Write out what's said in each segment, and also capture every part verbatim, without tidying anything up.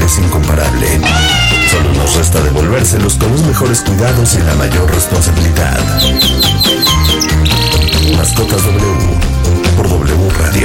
es incomparable. Solo nos resta devolvérselos con los mejores cuidados y la mayor responsabilidad. Mascotas W por W Radio.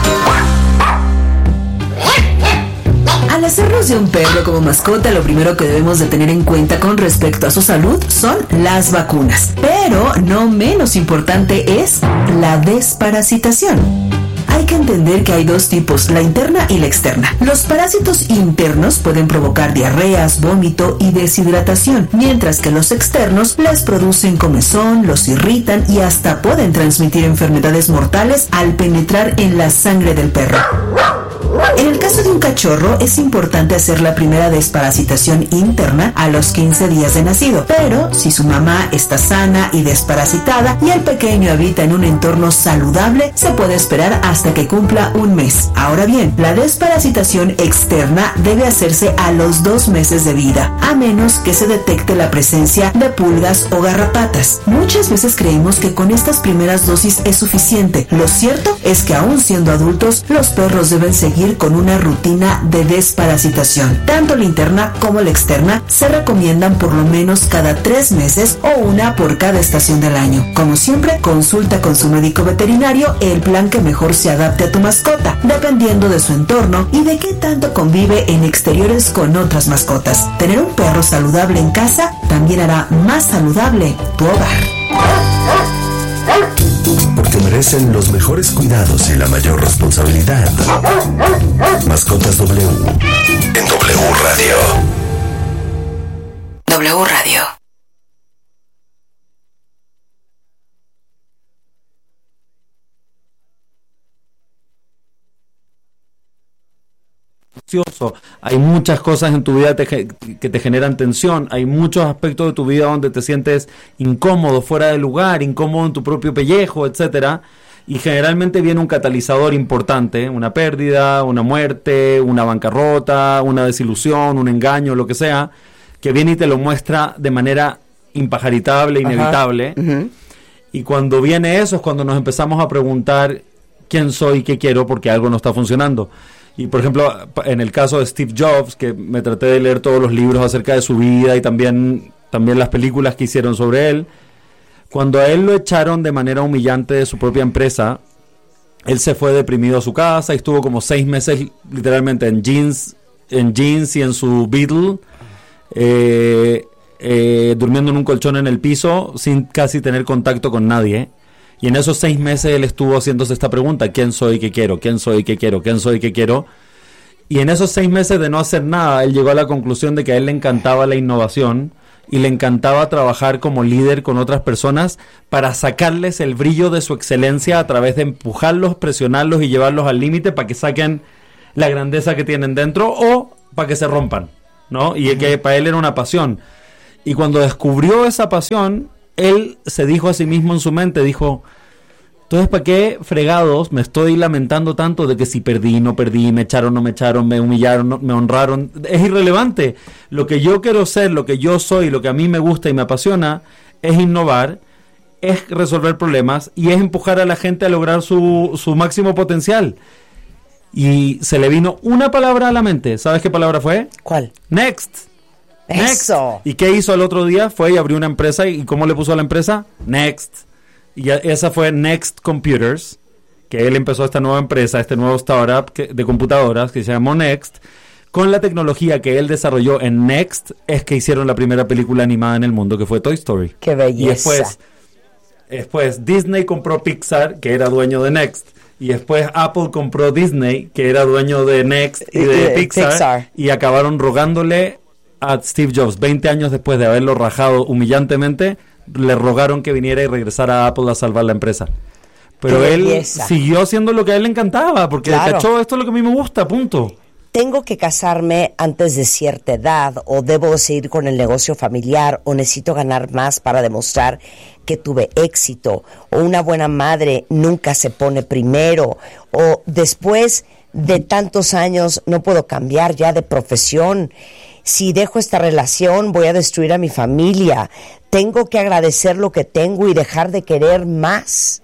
Al hacernos de un perro como mascota, lo primero que debemos de tener en cuenta con respecto a su salud son las vacunas. Pero no menos importante es la desparasitación. Hay que entender que hay dos tipos, la interna y la externa. Los parásitos internos pueden provocar diarreas, vómito y deshidratación, mientras que los externos les producen comezón, los irritan y hasta pueden transmitir enfermedades mortales al penetrar en la sangre del perro. En el caso de un cachorro, es importante hacer la primera desparasitación interna a los quince días de nacido, pero si su mamá está sana y desparasitada y el pequeño habita en un entorno saludable, se puede esperar hasta que cumpla un mes. Ahora bien, la desparasitación externa debe hacerse a los dos meses de vida, a menos que se detecte la presencia de pulgas o garrapatas. Muchas veces creemos que con estas primeras dosis es suficiente. Lo cierto es que aún siendo adultos, los perros deben seguir con una rutina de desparasitación. Tanto la interna como la externa se recomiendan por lo menos cada tres meses o una por cada estación del año. Como siempre, consulta con su médico veterinario el plan que mejor se adapte a tu mascota, dependiendo de su entorno y de qué tanto convive en exteriores con otras mascotas. Tener un perro saludable en casa también hará más saludable tu hogar. Porque merecen los mejores cuidados y la mayor responsabilidad. Mascotas W en W Radio. W Radio. Hay muchas cosas en tu vida te, que te generan tensión, hay muchos aspectos de tu vida donde te sientes incómodo, fuera de lugar, incómodo en tu propio pellejo, etcétera, y generalmente viene un catalizador importante, una pérdida, una muerte, una bancarrota, una desilusión, un engaño, lo que sea, que viene y te lo muestra de manera impajaritable, inevitable. Uh-huh. Y cuando viene eso es cuando nos empezamos a preguntar quién soy, qué quiero, porque algo no está funcionando. Y por ejemplo, en el caso de Steve Jobs, que me traté de leer todos los libros acerca de su vida y también, también las películas que hicieron sobre él, cuando a él lo echaron de manera humillante de su propia empresa, él se fue deprimido a su casa y estuvo como seis meses literalmente en jeans, en jeans y en su Beetle, eh, eh, durmiendo en un colchón en el piso sin casi tener contacto con nadie. Y en esos seis meses él estuvo haciéndose esta pregunta: ¿quién soy, qué quiero? ¿Quién soy, qué quiero? ¿Quién soy, qué quiero? Y en esos seis meses de no hacer nada, él llegó a la conclusión de que a él le encantaba la innovación y le encantaba trabajar como líder con otras personas para sacarles el brillo de su excelencia a través de empujarlos, presionarlos y llevarlos al límite para que saquen la grandeza que tienen dentro o para que se rompan, ¿no? Y uh-huh. que para él era una pasión. Y cuando descubrió esa pasión, él se dijo a sí mismo en su mente, dijo: entonces, ¿para qué fregados me estoy lamentando tanto de que si perdí, no perdí, me echaron, no me echaron, me humillaron, no, me honraron? Es irrelevante. Lo que yo quiero ser, lo que yo soy, lo que a mí me gusta y me apasiona es innovar, es resolver problemas y es empujar a la gente a lograr su, su máximo potencial. Y se le vino una palabra a la mente. ¿Sabes qué palabra fue? ¿Cuál? Next. Next. Eso. ¿Y qué hizo al otro día? Fue y abrió una empresa. ¿Y cómo le puso a la empresa? Next. Y esa fue Next Computers, que él empezó esta nueva empresa, este nuevo startup que, de computadoras que se llamó Next. Con la tecnología que él desarrolló en Next es que hicieron la primera película animada en el mundo, que fue Toy Story. ¡Qué belleza! Y después, después Disney compró Pixar, que era dueño de Next. Y después Apple compró Disney, que era dueño de Next y de eh, Pixar, Pixar. Y acabaron rogándole a Steve Jobs, veinte años después de haberlo rajado humillantemente, le rogaron que viniera y regresara a Apple a salvar la empresa. Pero él belleza. siguió haciendo lo que a él le encantaba, porque claro. cachó, esto es lo que a mí me gusta, punto. Tengo que casarme antes de cierta edad, o debo seguir con el negocio familiar, o necesito ganar más para demostrar que tuve éxito, o una buena madre nunca se pone primero, o después de tantos años no puedo cambiar ya de profesión. Si dejo esta relación voy a destruir a mi familia. Tengo que agradecer lo que tengo y dejar de querer más.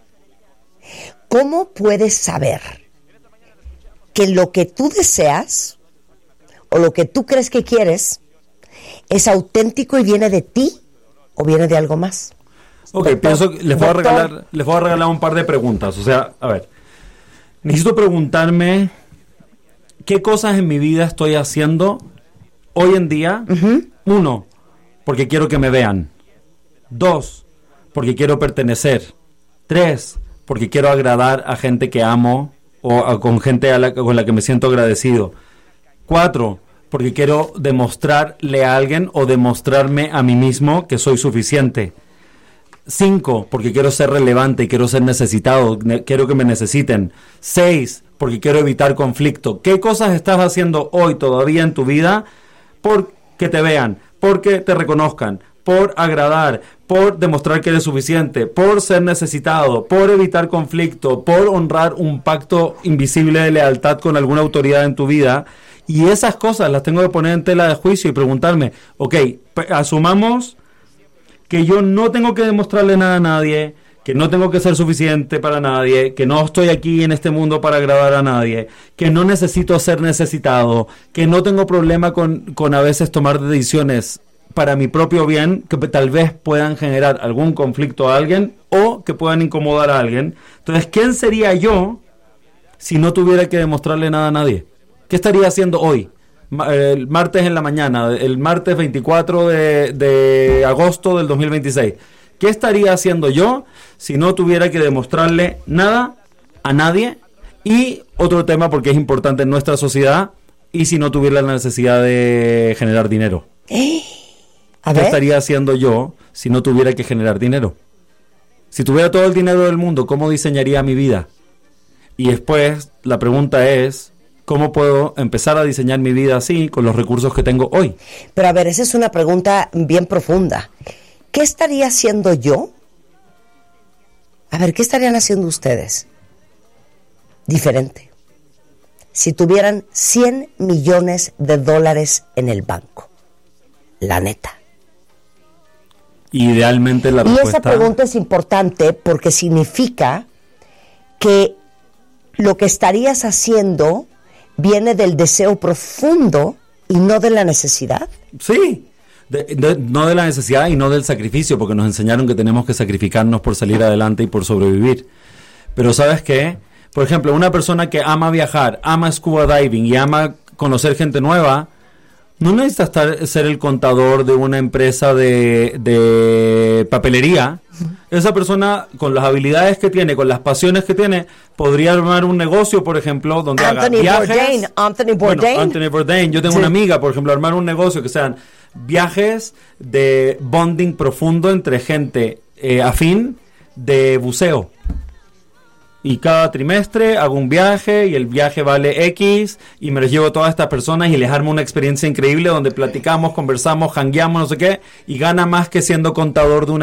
¿Cómo puedes saber que lo que tú deseas o o lo que tú crees que quieres es auténtico y viene de ti o viene de algo más. Ok, Doctor, pienso que les voy, a doctor. regalar, les voy a regalar un par de preguntas. O sea, a ver, necesito preguntarme qué cosas en mi vida estoy haciendo hoy en día. Uh-huh. Uno, porque quiero que me vean. Dos, porque quiero pertenecer. Tres, porque quiero agradar a gente que amo o a, con gente a la, con la que me siento agradecido. Cuatro, porque quiero demostrarle a alguien o demostrarme a mí mismo que soy suficiente. Cinco, porque quiero ser relevante y quiero ser necesitado, ne- quiero que me necesiten. Seis, porque quiero evitar conflicto. ¿Qué cosas estás haciendo hoy todavía en tu vida por que te vean, porque te reconozcan, por agradar, por demostrar que eres suficiente, por ser necesitado, por evitar conflicto, por honrar un pacto invisible de lealtad con alguna autoridad en tu vida? Y esas cosas las tengo que poner en tela de juicio y preguntarme, ok, p- asumamos que yo no tengo que demostrarle nada a nadie, que no tengo que ser suficiente para nadie, que no estoy aquí en este mundo para agradar a nadie, que no necesito ser necesitado, que no tengo problema con, con a veces tomar decisiones para mi propio bien, que tal vez puedan generar algún conflicto a alguien o que puedan incomodar a alguien. Entonces, ¿quién sería yo si no tuviera que demostrarle nada a nadie? ¿Qué estaría haciendo hoy? El martes en la mañana, el martes veinticuatro de, de agosto del dos mil veintiséis. ¿Qué estaría haciendo yo si no tuviera que demostrarle nada a nadie? Y otro tema, porque es importante en nuestra sociedad, y si no tuviera la necesidad de generar dinero. A ¿Qué ver. estaría haciendo yo si no tuviera que generar dinero? Si tuviera todo el dinero del mundo, ¿cómo diseñaría mi vida? Y después la pregunta es, ¿cómo puedo empezar a diseñar mi vida así con los recursos que tengo hoy? Pero a ver, esa es una pregunta bien profunda. ¿Qué estaría haciendo yo? A ver, ¿qué estarían haciendo ustedes? Diferente. Si tuvieran cien millones de dólares en el banco. La neta. Idealmente la Y respuesta... esa pregunta es importante porque significa que lo que estarías haciendo viene del deseo profundo y no de la necesidad. Sí, de, de, no de la necesidad y no del sacrificio, porque nos enseñaron que tenemos que sacrificarnos por salir adelante y por sobrevivir. Pero ¿sabes qué? Por ejemplo, una persona que ama viajar, ama scuba diving y ama conocer gente nueva, no necesita estar, ser el contador de una empresa de, de papelería. Esa persona, con las habilidades que tiene, con las pasiones que tiene, podría armar un negocio, por ejemplo, donde haga Anthony viajes. Bourdain, Anthony Bourdain. Bueno, Anthony Bourdain. Yo tengo Sí. una amiga, por ejemplo, armar un negocio que sean viajes de bonding profundo entre gente eh, afín de buceo. Y cada trimestre hago un viaje y el viaje vale X y me los llevo a todas estas personas y les armo una experiencia increíble donde platicamos, conversamos, jangueamos, no sé qué, y gana más que siendo contador de una